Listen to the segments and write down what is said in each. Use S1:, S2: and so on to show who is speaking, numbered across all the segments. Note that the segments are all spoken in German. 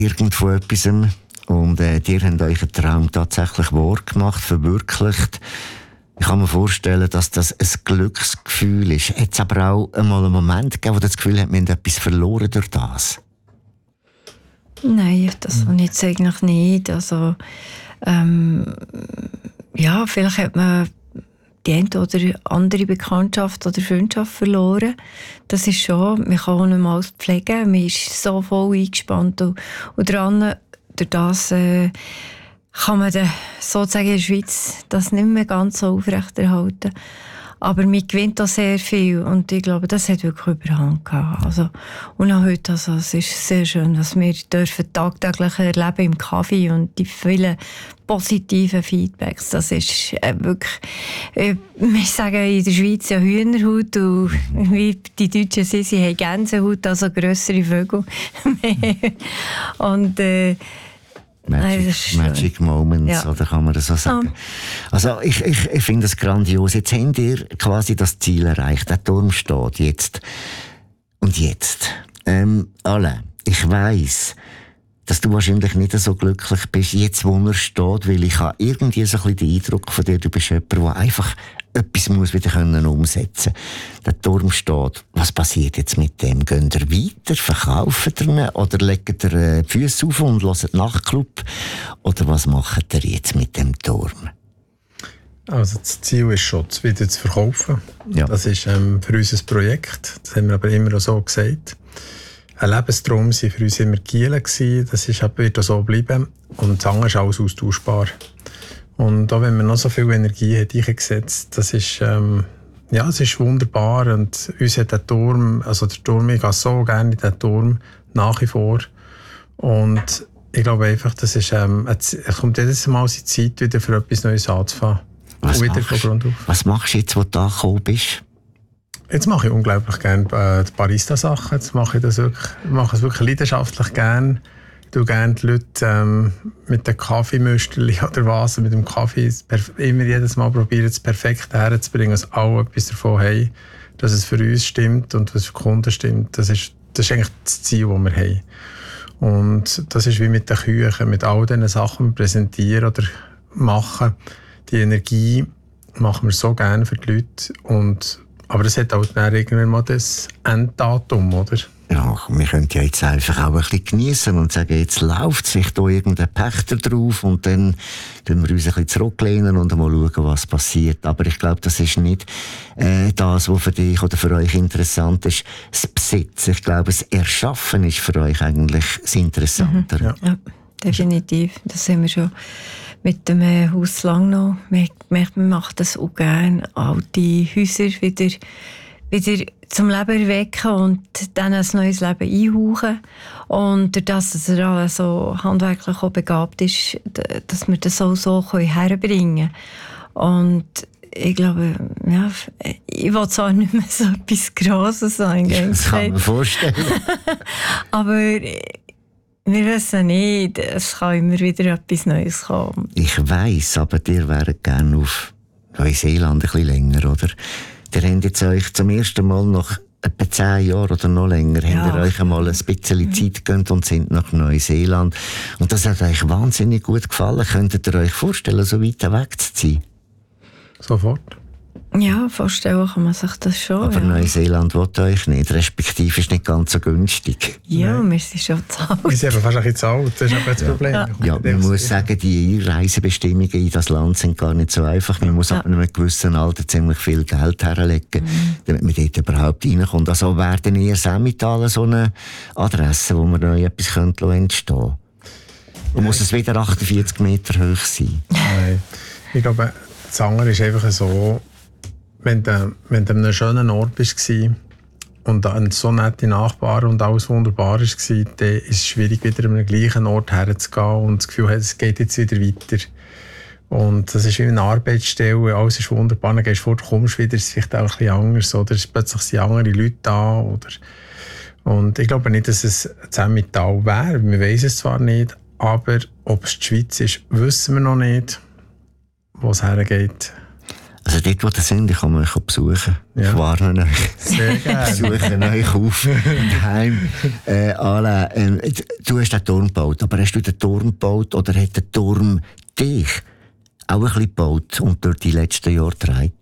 S1: irgendwo etwas und ihr habt euren Traum tatsächlich wahr gemacht, verwirklicht. Ich kann mir vorstellen, dass das ein Glücksgefühl ist. Hat es aber auch einmal einen Moment gegeben, wo ihr das Gefühl habt, wir haben etwas verloren durch das?
S2: Nein, das habe ich jetzt eigentlich nicht. Also, ja, vielleicht hat man die eine oder andere Bekanntschaft oder Freundschaft verloren. Das ist schon, man kann auch nicht mehr alles pflegen. Man ist so voll eingespannt und dran. Durch das kann man sozusagen in der Schweiz das nicht mehr ganz so aufrechterhalten. Aber man gewinnt auch sehr viel und ich glaube, das hat wirklich Überhand gehabt. Also, und auch heute, also, es ist sehr schön, was wir dürfen tagtäglich erleben im Kaffee und die vielen positiven Feedbacks. Das ist wirklich, wir sagen in der Schweiz ja Hühnerhaut und wie die Deutschen sind, sie haben Gänsehaut, also grössere Vögel. Und
S1: Magic Moments, oder kann man das so sagen? Also ich finde das grandios. Jetzt habt ihr quasi das Ziel erreicht. Der Turm steht jetzt. Und jetzt? Alle, ich weiss, dass du wahrscheinlich nicht so glücklich bist, jetzt wo er steht, weil ich habe irgendwie so ein bisschen den Eindruck von dir, du bist jemand, der einfach etwas muss wieder umsetzen können. Der Turm steht. Was passiert jetzt mit dem? Geht ihr weiter? Verkauft ihr ihn? Oder legt ihr die Füße auf und hört Nachtclub? Oder was macht ihr jetzt mit dem Turm?
S3: Also das Ziel ist schon, es wieder zu verkaufen. Ja. Das ist für uns ein Projekt. Das haben wir aber immer so gesagt. Ein Lebenstraum war für uns immer Kiel. Das wird auch so bleiben. Und das andere ist alles austauschbar. Und auch wenn man noch so viel Energie hat eingesetzt, das ist, es ist wunderbar. Und uns hat der Turm, ich gehe so gerne in den Turm nach wie vor. Und ich glaube einfach, das ist, es kommt jedes Mal die Zeit, wieder für etwas Neues anzufangen.
S1: Was machst du jetzt, wo du da gekommen bist?
S3: Jetzt mache ich unglaublich gerne die Barista-Sachen. Jetzt mache ich es wirklich leidenschaftlich gerne. Ich tue gerne die Leute mit dem Kaffeemüsterli oder was, mit dem Kaffee immer jedes Mal probieren, das Perfekte herzubringen, dass alle etwas davon haben, dass es für uns stimmt und was für die Kunden stimmt. Das ist eigentlich das Ziel, das wir haben. Und das ist wie mit den Küchen, mit all diesen Sachen präsentieren oder machen. Die Energie machen wir so gerne für die Leute. Aber das hat auch dann irgendwann mal das Enddatum, oder?
S1: Ja, wir können ja jetzt einfach auch ein bisschen geniessen und sagen, jetzt läuft sich da irgendein Pächter drauf und dann tun wir uns ein bisschen zurücklehnen und mal schauen, was passiert. Aber ich glaube, das ist nicht das, was für dich oder für euch interessant ist, das Besitzen. Ich glaube, das Erschaffen ist für euch eigentlich das Interessantere.
S2: Ja, definitiv. Das haben wir schon mit dem Haus Langnau. Wir machen das auch gerne, alte Häuser wieder zum Leben erwecken und dann ein neues Leben einhauchen. Und durch das, dass er auch so handwerklich auch begabt ist, dass wir das auch so herbringen können. Und ich glaube, ja, ich will zwar nicht mehr so etwas Grosses sein.
S1: Das kann man vorstellen.
S2: Aber wir wissen nicht, es kann immer wieder etwas Neues kommen.
S1: Ich weiss, aber ihr wäret gerne auf Neuseeland ein bisschen länger, oder? Ihr habt jetzt euch zum ersten Mal nach etwa 10 Jahren oder noch länger, habt ihr euch einmal ein bisschen Zeit gegönnt und sind nach Neuseeland. Und das hat euch wahnsinnig gut gefallen. Könntet ihr euch vorstellen, so weit weg zu sein?
S3: Sofort.
S2: Ja, vorstellen kann man sich das schon.
S1: Aber Neuseeland will euch nicht, respektive ist nicht ganz so günstig.
S2: Ja, wir sind schon zu alt.
S3: Wir sind fast ein bisschen zu alt, das ist aber das Problem.
S1: Ja, man muss sagen, die Einreisebestimmungen in das Land sind gar nicht so einfach. Man muss ab einem gewissen Alter ziemlich viel Geld herlegen, damit man dort überhaupt reinkommt. Also werden ihr Emmental so eine Adresse, wo man neu etwas entstehen könnte? Und muss es wieder 48 Meter hoch sein?
S3: Nein, ich glaube, das andere ist einfach so, wenn du an einem schönen Ort warst und dann so nette Nachbarn und alles wunderbar war, dann ist es schwierig, wieder an den gleichen Ort herzugehen und das Gefühl hat, es geht jetzt wieder weiter. Und das ist wie eine Arbeitsstelle, alles ist wunderbar, dann gehst du fort, kommst wieder, ist es vielleicht auch ein bisschen anders, oder es plötzlich sind andere Leute da. Und ich glaube nicht, dass es Emmental wäre, wir wissen es zwar nicht, aber ob es die Schweiz ist, wissen wir noch nicht, wo es hergeht.
S1: Also dort, wo ihr seid, ich kann euch besuchen. Ja. Ich warne euch.
S3: Sehr gerne.
S1: Suche euch auf daheim. Alain, du hast den Turm gebaut, aber hast du den Turm gebaut oder hat der Turm dich auch ein bisschen gebaut und durch die letzten Jahre getragen?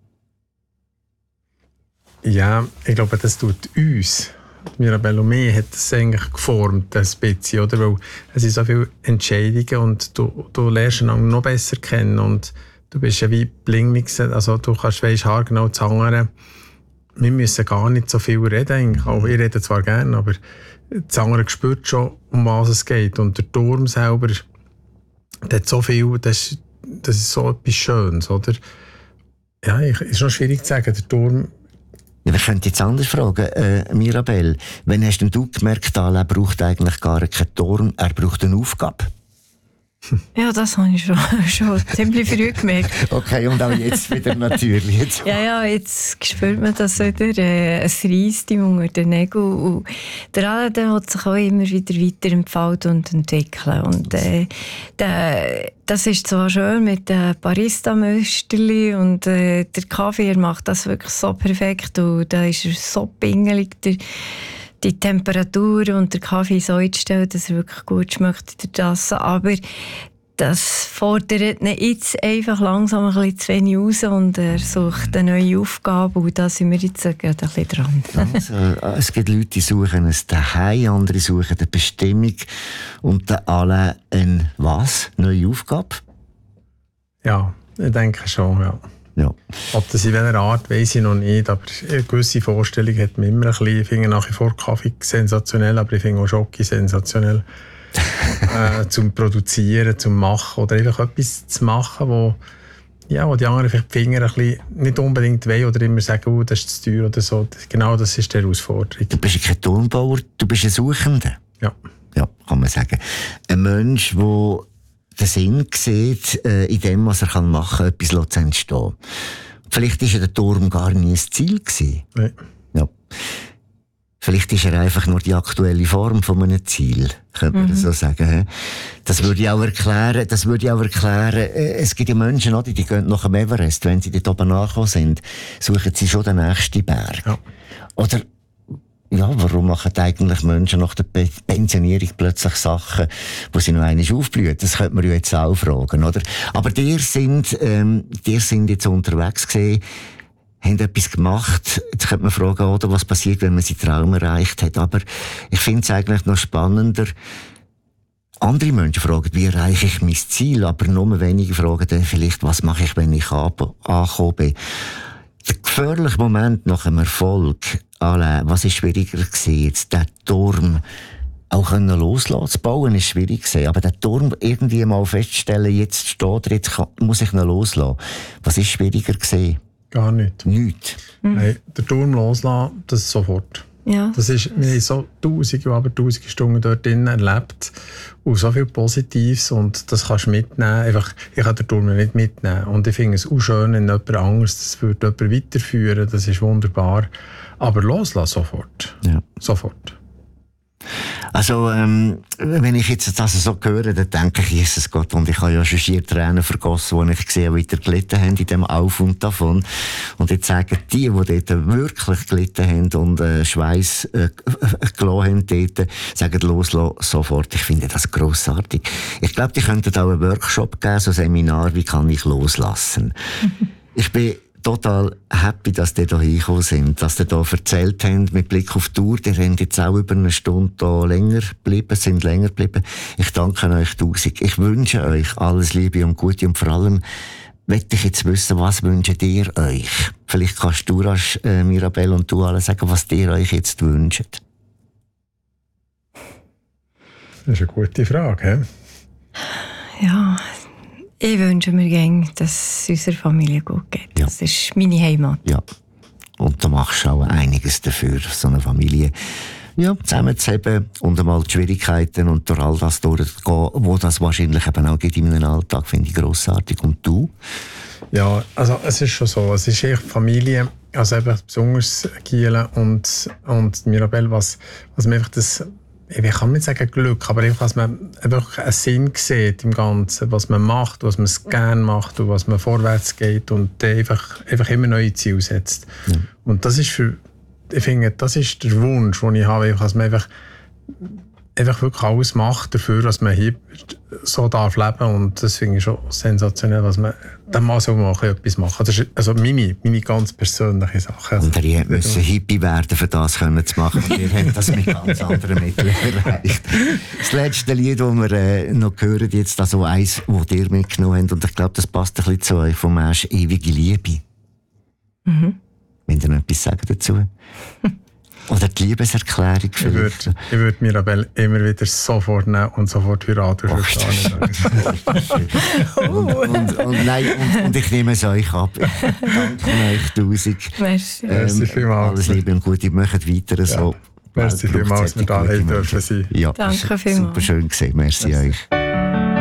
S3: Ja, ich glaube, das tut uns, Mirabelle und mich, hat das eigentlich geformt, ein bisschen, oder? Weil es sind so viele Entscheidungen und du lernst ihn noch besser kennen und du bist ja wie Blingmix, also du weisst haargenau zu anderen. Wir müssen gar nicht so viel reden eigentlich, auch ich rede zwar gerne, aber das andere spürt schon, um was es geht. Und der Turm selber, der hat so viel, das ist so etwas Schönes, oder? Ja, ist noch schwierig zu sagen, der Turm.
S1: Ja, wir könnten jetzt anders fragen, Mirabelle. Wann hast denn du gemerkt, er braucht eigentlich gar keinen Turm, er braucht eine Aufgabe?
S2: Ja, das habe ich schon ziemlich früh gemerkt.
S1: Okay, und auch jetzt wieder natürlich. Jetzt.
S2: Ja, jetzt spürt man das wieder. Es reisst ihm unter den Nägeln. Und der Alain, der hat sich auch immer wieder weiterentfalten und entwickeln. Und das ist zwar schön mit den Barista-Müsterli und der Kaffee, er macht das wirklich so perfekt. Und da ist er so pingelig. Die Temperatur und der Kaffee so einzustellen, dass er wirklich gut schmeckt in der Tasse. Aber das fordert ihn jetzt einfach langsam ein bisschen zu wenig raus und er sucht eine neue Aufgabe und da sind wir jetzt gerade ein bisschen dran.
S1: Also, es gibt Leute, die suchen ein Zuhause, andere suchen eine Bestimmung und der Alain eine was? Neue Aufgabe?
S3: Ja, ich denke schon, ja.
S1: Ja.
S3: Ob das in welcher Art, weiss ich noch nicht, aber eine gewisse Vorstellung hat man immer ein bisschen. Ich finde nach wie vor Kaffee sensationell, aber ich finde auch Schoki sensationell. Zum Produzieren, zum Machen oder einfach etwas zu machen, wo die anderen vielleicht die Finger ein bisschen nicht unbedingt wollen oder immer sagen, oh, das ist zu teuer oder so. Genau das ist die Herausforderung.
S1: Du bist kein Turmbauer, du bist ein Suchender.
S3: Ja.
S1: Ja, kann man sagen. Ein Mensch, der den Sinn sieht, in dem, was er machen kann, etwas zu entstehen. Vielleicht war der Turm gar nie ein Ziel gewesen.
S3: Nein.
S1: Ja. Vielleicht ist er einfach nur die aktuelle Form von einem Ziel, könnte man so sagen. Das würde ich auch erklären. Es gibt ja Menschen, die gehen nach dem Everest, wenn sie dort oben angekommen sind, suchen sie schon den nächsten Berg. Ja. Oder ja, warum machen eigentlich Menschen nach der Pensionierung plötzlich Sachen, wo sie noch einmal aufblühen? Das könnte man ja jetzt auch fragen, oder? Aber die sind jetzt unterwegs gewesen, haben etwas gemacht. Jetzt könnte man fragen, oder, was passiert, wenn man seinen Traum erreicht hat. Aber ich finde es eigentlich noch spannender. Andere Menschen fragen, wie erreiche ich mein Ziel? Aber nur wenige fragen dann vielleicht, was mache ich, wenn ich angekommen bin? Der gefährliche Moment nach dem Erfolg, Alain, was ist schwieriger gewesen? Jetzt den Turm auch loslassen zu bauen, ist schwierig gewesen. Aber den Turm irgendwie mal feststellen, jetzt steht er, jetzt muss ich ihn loslassen. Was ist schwieriger gewesen?
S3: Gar nicht.
S1: Nichts?
S3: Nein, den Turm loslassen, das ist sofort.
S2: Ja.
S3: Wir haben so tausende Stunden dort drin erlebt und so viel Positives und das kannst du mitnehmen. Einfach, ich kann den Turm nicht mitnehmen und ich finde es auch schön, wenn jemand anderes das würde jemand weiterführen, das ist wunderbar. Aber loslassen sofort. Ja. Sofort.
S1: Also, wenn ich jetzt das so höre, dann denke ich, Jesus Gott, und ich habe ja schon schier Tränen vergossen, als ich gesehen habe, wie die gelitten haben in dem Auf und Davon. Und jetzt sagen die dort wirklich gelitten haben und Schweiß gelassen haben dort, sagen, loslassen sofort. Ich finde das grossartig. Ich glaube, die könnten auch einen Workshop geben, so ein Seminar, wie kann ich loslassen. Ich bin total happy, dass die hier hingekommen sind, dass die hier erzählt haben, mit Blick auf die Tour, die haben jetzt auch über eine Stunde hier länger geblieben. Ich danke euch 1000. Ich wünsche euch alles Liebe und Gute und vor allem möchte ich jetzt wissen, was wünscht ihr euch? Vielleicht kannst du, Mirabelle, und du alle sagen, was ihr euch jetzt wünscht.
S3: Das ist eine gute Frage, he?
S2: Ja, ich wünsche mir gerne, dass es unserer Familie gut geht. Ja. Das ist meine Heimat.
S1: Ja, und da machst du auch einiges dafür, so eine Familie zusammenzuheben und einmal die Schwierigkeiten und durch all das durchzugehen, wo das wahrscheinlich eben auch gibt in einem Alltag, finde ich grossartig. Und du?
S3: Ja, also es ist schon so, es ist echt Familie, also eben besonders Giele und Mirabelle, was mir einfach das ich kann nicht sagen Glück, aber einfach, dass man einfach einen Sinn sieht im Ganzen, was man macht, was man gerne macht und was man vorwärts geht und einfach immer neue Ziele setzt. Ja. Und das ist ich finde, das ist der Wunsch, den ich habe, dass man einfach wirklich alles macht dafür, dass man hier so darf leben, und das finde ich schon sensationell, dass man dann mal so etwas machen. Das ist also meine ganz persönliche Sache.
S1: Und ihr müssen Hippie werden, für das zu machen. Und ihr habt das mit ganz anderen Mitteln erreicht. Das letzte Lied, das wir noch hören, jetzt also eins, das ihr mitgenommen habt, und ich glaube, das passt ein bisschen zu euch, vom Marsch «Ewige Liebe». Mhm. Wenn ihr noch etwas sagen dazu? Oder die Liebeserklärung vielleicht?
S3: Ich würde Mirabelle immer wieder sofort nehmen und sofort heiraten.
S1: Und ich nehme es euch ab. Danke euch 1000.
S3: Merci vielmals.
S1: Alles Liebe und Gute. Macht weiter so.
S3: Merci vielmals, dass wir da dürfen sein.
S1: Ja,
S2: danke vielmals.
S1: Super schön gesehen. Merci euch.